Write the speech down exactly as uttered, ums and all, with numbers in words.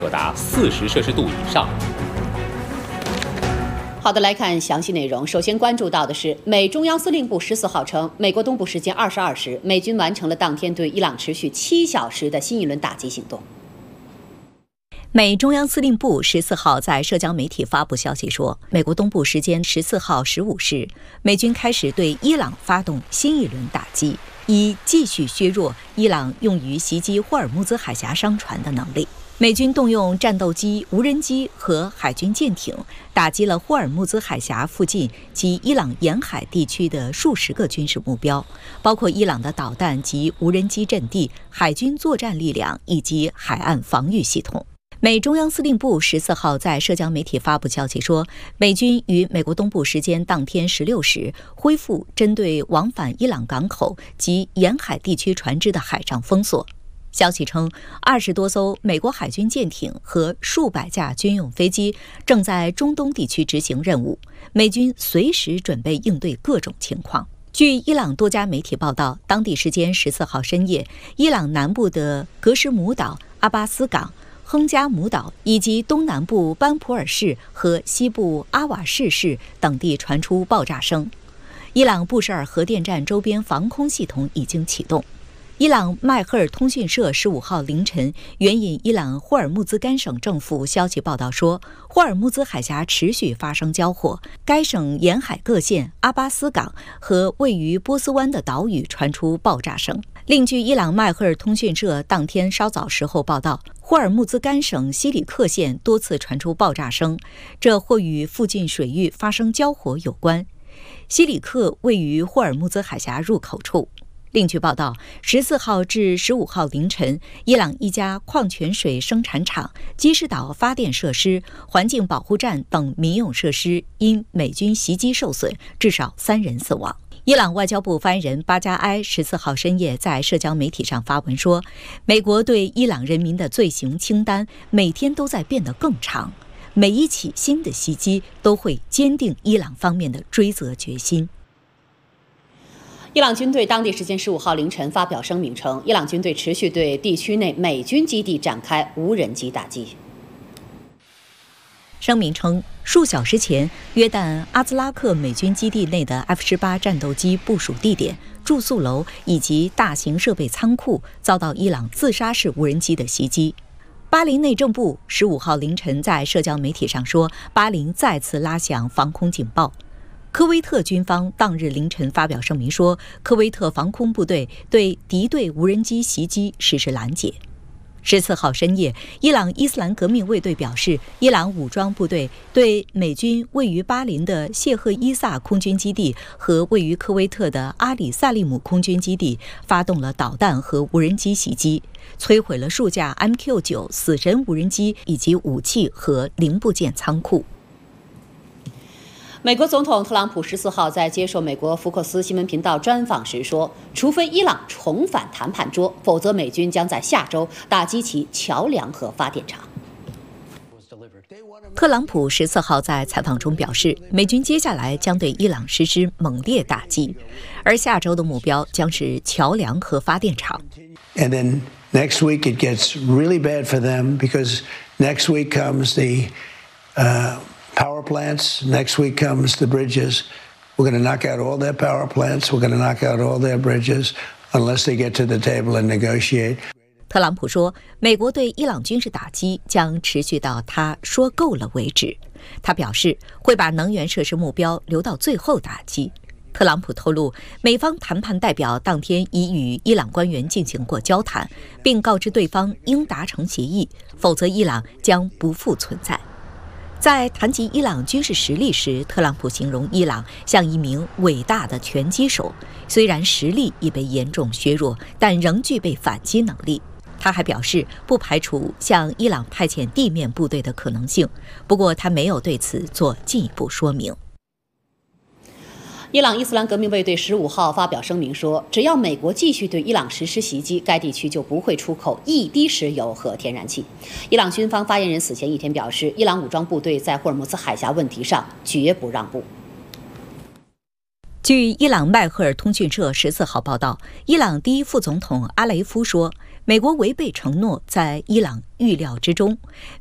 可达四十摄氏度以上。 好的，来看详细内容。首先关注到的是，美中央司令部十四号称，美国东部时间二十二时，美军完成了当天对伊朗持续七小时的新一轮打击行动。 美中央司令部十四号在社交媒体发布消息说，美国东部时间十四号十五时，美军开始对伊朗发动新一轮打击，以继续削弱伊朗用于袭击霍尔木兹海峡商船的能力。美军动用战斗机、无人机和海军舰艇，打击了霍尔木兹海峡附近及伊朗沿海地区的数十个军事目标，包括伊朗的导弹及无人机阵地、海军作战力量以及海岸防御系统。美中央司令部十四号在社交媒体发布消息说，美军于美国东部时间当天十六时恢复针对往返伊朗港口及沿海地区船只的海上封锁。消息称，二十多艘美国海军舰艇和数百架军用飞机正在中东地区执行任务，美军随时准备应对各种情况。据伊朗多家媒体报道，当地时间十四号深夜，伊朗南部的格什姆岛、阿巴斯港、亨加姆岛以及东南部班普尔市和西部阿瓦士市等地传出爆炸声。伊朗布什尔核电站周边防空系统已经启动。伊朗迈赫尔通讯社十五号凌晨援引伊朗霍尔木兹干省政府消息报道说，霍尔木兹海峡持续发生交火，该省沿海各县、阿巴斯港和位于波斯湾的岛屿传出爆炸声。另据伊朗迈赫尔通讯社当天稍早时候报道，霍尔木兹干省西里克县多次传出爆炸声，这或与附近水域发生交火有关。西里克位于霍尔木兹海峡入口处。另据报道，十四号至十五号凌晨，伊朗一家矿泉水生产厂、基什岛发电设施、环境保护站等民用设施因美军袭击受损，至少三人死亡。伊朗外交部发言人巴加埃十四号深夜在社交媒体上发文说，美国对伊朗人民的罪行清单每天都在变得更长，每一起新的袭击都会坚定伊朗方面的追责决心。 伊朗军队当地时间十五号凌晨发表声明称，伊朗军队持续对地区内美军基地展开无人机打击。 声明称，数小时前，约旦阿兹拉克美军基地内的 F 十八 战斗机部署地点、住宿楼以及大型设备仓库遭到伊朗自杀式无人机的袭击。巴林内政部十五号凌晨在社交媒体上说，巴林再次拉响防空警报。科威特军方当日凌晨发表声明说，科威特防空部队对敌对无人机袭击实施拦截。十四号深夜，伊朗伊斯兰革命卫队表示，伊朗武装部队对美军位于巴林的谢赫伊萨空军基地和位于科威特的阿里萨利姆空军基地发动了导弹和无人机袭击，摧毁了数架 M Q 九 死神无人机以及武器和零部件仓库。 美国总统特朗普十四号在接受美国福克斯新闻频道专访时说，除非伊朗重返谈判桌，否则美军将在下周打击其桥梁和发电厂。 特朗普十四号在采访中表示，美军接下来将对伊朗实施猛烈打击，而下周的目标将是桥梁和发电厂。 And then next week it gets really bad for them because next week comes the uh, power plants. Next week comes the bridges. We're going to knock out all their power plants. We're going to knock out all their bridges unless they get to the table and negotiate. 特朗普说，美国对伊朗军事打击将持续到他说够了为止。他表示会把能源设施目标留到最后打击。特朗普透露，美方谈判代表当天已与伊朗官员进行过交谈，并告知对方应达成协议，否则伊朗将不复存在。在谈及伊朗军事实力时，特朗普形容伊朗像一名伟大的拳击手，虽然实力已被严重削弱，但仍具备反击能力。他还表示不排除向伊朗派遣地面部队的可能性，不过他没有对此做进一步说明。 伊朗伊斯兰革命卫队十五号发表声明说，只要美国继续对伊朗实施袭击，该地区就不会出口一滴石油和天然气。伊朗军方发言人死前一天表示，伊朗武装部队在霍尔木兹海峡问题上绝不让步。 据伊朗迈赫尔通讯社十四号报道，伊朗第一副总统阿雷夫说， 美国违背承诺，在伊朗预料之中。